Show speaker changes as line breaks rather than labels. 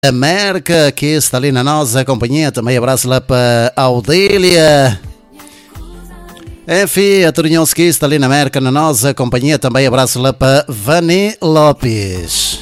América, que está ali na nossa companhia. Também abraço lá para a Audília. Enfim, a Turinhonski está ali na América, na nossa companhia. Também abraço lá para Vani Lopes.